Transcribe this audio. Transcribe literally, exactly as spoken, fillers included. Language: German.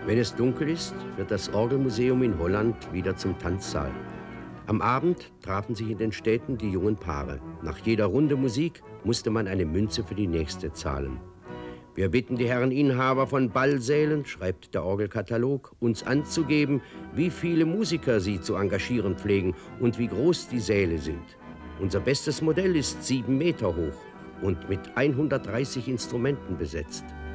Wenn es dunkel ist, wird das Orgelmuseum in Holland wieder zum Tanzsaal. Am Abend trafen sich in den Städten die jungen Paare. Nach jeder Runde Musik musste man eine Münze für die nächste zahlen. Wir bitten die Herren Inhaber von Ballsälen, schreibt der Orgelkatalog, uns anzugeben, wie viele Musiker sie zu engagieren pflegen und wie groß die Säle sind. Unser bestes Modell ist sieben Meter hoch und mit hundertdreißig Instrumenten besetzt.